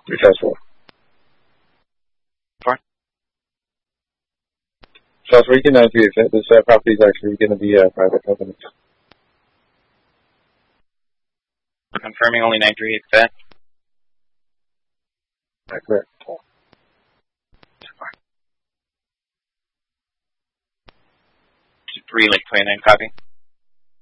Charles 4. 4. Charles Regan, 93 Fit. This property is actually going to be a private company. We're confirming only 93 Fit. Correct. 3 Lake 29 copy.